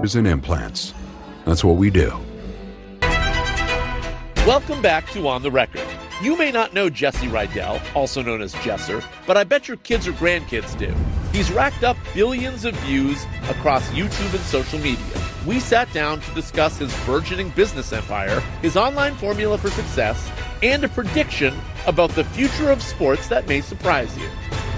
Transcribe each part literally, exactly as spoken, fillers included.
and implants. That's what we do. Welcome back to On the Record. You may not know Jesse Rydell, also known as Jesser, but I bet your kids or grandkids do. He's racked up billions of views across YouTube and social media. We sat down to discuss his burgeoning business empire, his online formula for success, and a prediction about the future of sports that may surprise you.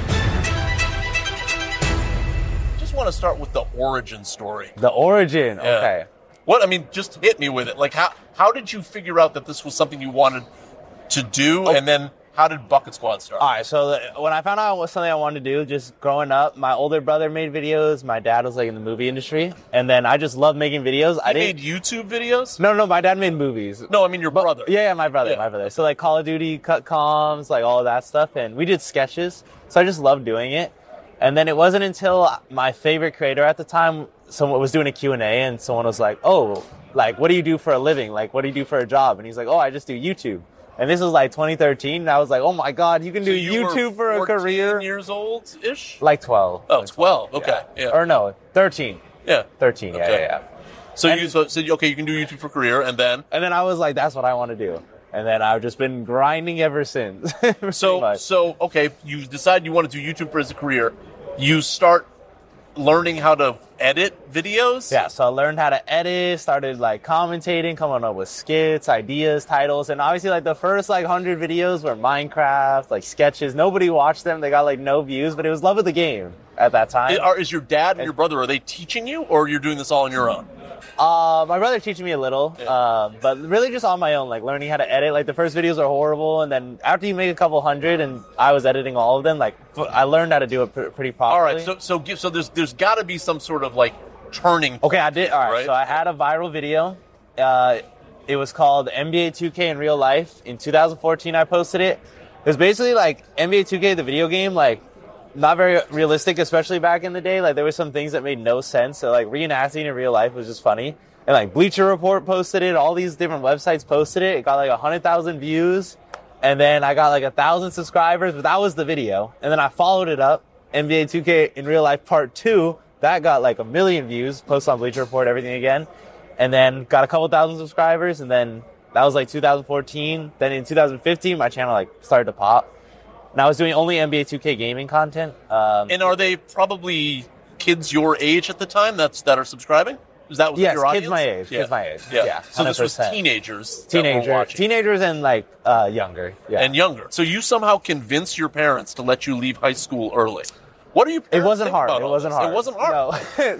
Just want to start with the origin story. The origin, Yeah. okay. What, I mean, just hit me with it. Like, how how did you figure out that this was something you wanted to do, and then how did Bucket Squad start? All right, so the, when I found out it was something I wanted to do, just growing up, my older brother made videos. My dad was like in the movie industry, and then I just loved making videos. You I made didn't. YouTube videos? No, no, my dad made movies. No, I mean your brother. Yeah, yeah, my brother, Yeah. my brother. So like Call of Duty, cut comms, like all of that stuff, and we did sketches. So I just loved doing it. And then it wasn't until my favorite creator at the time, someone was doing a Q and A, and someone was like, "Oh, like what do you do for a living? Like what do you do for a job?" And he's like, "Oh, I just do YouTube." And this was like twenty thirteen, and I was like, "Oh my God, you can do So you YouTube were for a career?" fourteen years old ish. Like twelve. Oh, Like twelve. Okay. Yeah. Or no, thirteen. Yeah. thirteen. Yeah, Okay. yeah, yeah. So And- you so said okay, you can do YouTube for career, and then And then I was like, "That's what I want to do." And then I've just been grinding ever since. Pretty so much. so okay, you decide you want to do YouTube for as a career. You start learning how to edit videos. Yeah, so I learned how to edit, started like commentating, coming up with skits, ideas, titles, and obviously like the first like hundred videos were Minecraft, like sketches. Nobody watched them; they got like no views, but it was love of the game at that time. Is, are, is your dad and your brother, are they teaching you, or you're doing this all on your own? Uh, my brother teaching me a little, Yeah. uh, but really just on my own, like learning how to edit. Like the first videos are horrible, and then after you make a couple hundred, and I was editing all of them, like f- I learned how to do it pr- pretty properly. All right, so so give so there's there's got to be some sort of like turning point. Okay, I did. All right, right? so I had a viral video. Uh, it was called N B A two K in Real Life. In two thousand fourteen, I posted it. It was basically like N B A two K, the video game, like not very realistic, especially back in the day. Like there were some things that made no sense. So like reenacting in real life was just funny. And like Bleacher Report posted it. All these different websites posted it. It got like a hundred thousand views. And then I got like a thousand subscribers, but that was the video. And then I followed it up, N B A two K in Real Life Part two. That got like a million views, posted on Bleacher Report, everything again. And then got a couple thousand subscribers. And then that was like two thousand fourteen. Then in two thousand fifteen, my channel like started to pop. And I was doing only N B A two K gaming content. Um, And are they probably kids your age at the time that's that are subscribing? Is that Yes, your kids audience? my age, kids my age, yeah, So this was one hundred percent. teenagers. that were teenager, watching. teenagers and like uh, younger. Yeah. And younger. So you somehow convinced your parents to let you leave high school early. What are you? It wasn't hard. It wasn't hard. It wasn't hard. No.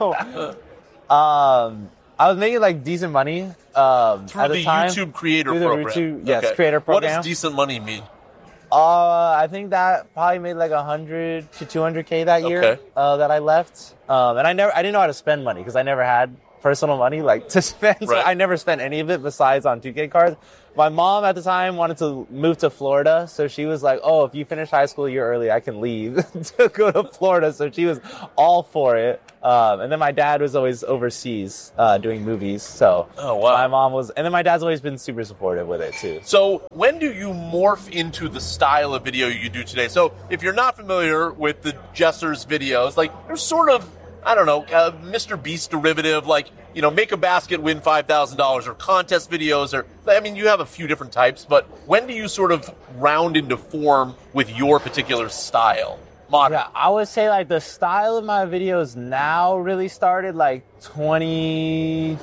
so, um, I was making like decent money um, Through at the, the time. YouTube creator Through the program. YouTube- yes, Okay. creator What program. does decent money mean? Uh, I think that probably made like a hundred to two hundred k that year Okay. uh, that I left. Um, and I never, I didn't know how to spend money because I never had personal money like to spend. So Right. I never spent any of it besides on two K cards. My mom at the time wanted to move to Florida, so she was like, "Oh, if you finish high school a year early, I can leave to go to Florida." So she was all for it. Um, and then my dad was always overseas uh, doing movies, so Oh, wow. my mom was, and then my dad's always been super supportive with it too. So when do you morph into the style of video you do today? So if you're not familiar with the Jesser's videos, like they're sort of, I don't know, uh, Mister Beast derivative, like, you know, make a basket, win five thousand dollars, or contest videos, or, I mean, you have a few different types, but when do you sort of round into form with your particular style? Modern. Yeah, I would say like the style of my videos now really started like twenty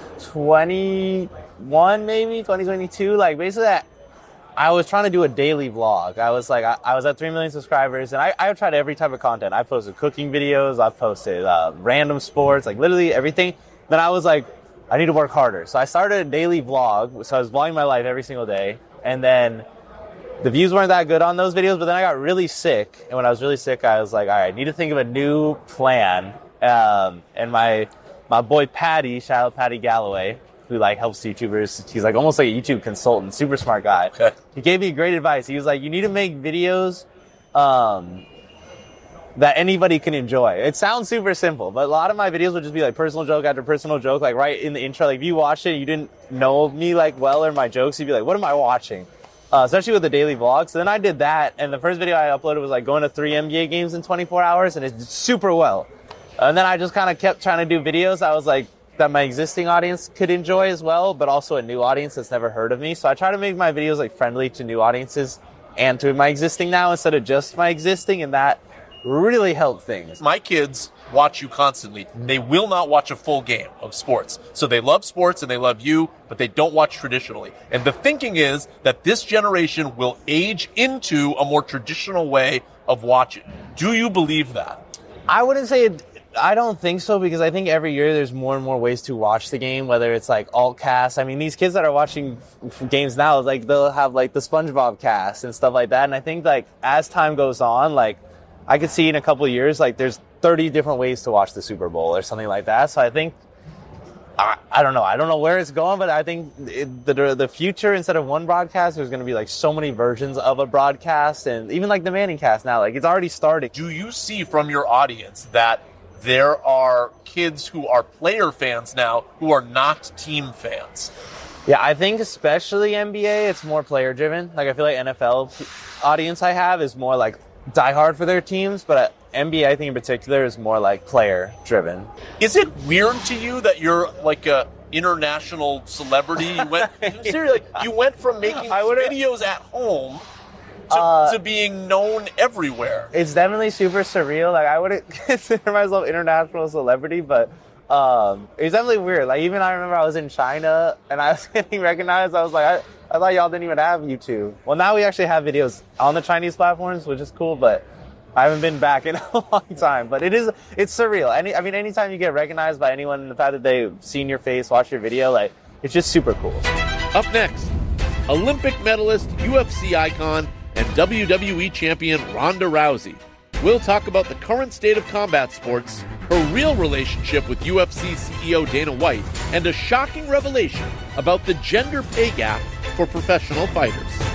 twenty-one, maybe twenty twenty-two. Like basically, I, I was trying to do a daily vlog. I was like, I, I was at three million subscribers, and I, I tried every type of content. I posted cooking videos, I posted uh, random sports, like literally everything. Then I was like, I need to work harder. So I started a daily vlog. So I was vlogging my life every single day, and then the views weren't that good on those videos, but then I got really sick. And when I was really sick, I was like, all right, I need to think of a new plan. Um, and my my boy Patty, shout out Patty Galloway, who like helps YouTubers. He's like almost like a YouTube consultant, super smart guy. Okay. He gave me great advice. He was like, you need to make videos um, that anybody can enjoy. It sounds super simple, but a lot of my videos would just be like personal joke after personal joke, like right in the intro. Like if you watched it, you didn't know me like well or my jokes, you'd be like, what am I watching? Uh, especially with the daily vlog. So then I did that, and the first video I uploaded was like going to three N B A games in twenty-four hours, and it did super well. And then I just kind of kept trying to do videos. I was like, that my existing audience could enjoy as well, but also a new audience that's never heard of me. So I try to make my videos like friendly to new audiences and to my existing now instead of just my existing, and that really helped things. My kids watch you constantly. They will not watch a full game of sports. So they love sports and they love you, but they don't watch traditionally. And the thinking is that this generation will age into a more traditional way of watching. Do you believe that? I wouldn't say it, I don't think so, because I think every year there's more and more ways to watch the game, whether it's like alt cast. I mean, these kids that are watching f- games now, like they'll have like the SpongeBob cast and stuff like that. And I think like as time goes on, like I could see in a couple of years, like there's thirty different ways to watch the Super Bowl or something like that. So I think, I, I don't know. I don't know where it's going, but I think it, the the future, instead of one broadcast, there's going to be like so many versions of a broadcast, and even like the Manning cast now, like it's already started. Do you see from your audience that there are kids who are player fans now who are not team fans? Yeah, I think especially N B A, it's more player driven. Like I feel like N F L audience I have is more like diehard for their teams, but N B A I think in particular is more like player driven. Is it weird to you that you're like a international celebrity? You went seriously, you went from making videos at home to, uh, to being known everywhere. It's definitely super surreal. Like I wouldn't consider myself international celebrity, but um, it's definitely weird. Like even I remember I was in China and I was getting recognized. I was like, I, I thought y'all didn't even have YouTube. Well, now we actually have videos on the Chinese platforms, which is cool, but I haven't been back in a long time. But it is, it's surreal. Any, I mean, anytime you get recognized by anyone, the fact that they've seen your face, watched your video, like it's just super cool. Up next, Olympic medalist, U F C icon, and W W E champion Ronda Rousey. We'll talk about the current state of combat sports, her real relationship with U F C C E O Dana White, and a shocking revelation about the gender pay gap for professional fighters.